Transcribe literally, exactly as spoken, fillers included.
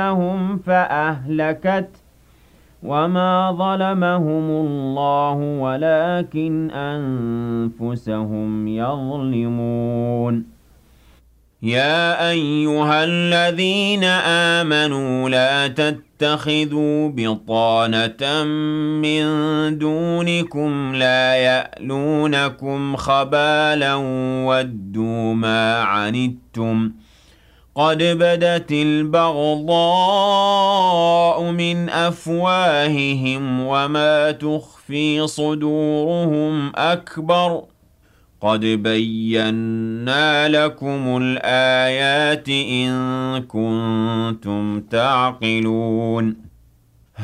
هم فأهلكت وما ظلمهم الله ولكن أنفسهم يظلمون يا أيها الذين آمنوا لا تتخذوا بطانة من دونكم لا يألونكم خبالا ودوا ما عنتم قد بدت البغضاء من أفواههم وما تخفي صدورهم أكبر قد بينا لكم الآيات إن كنتم تعقلون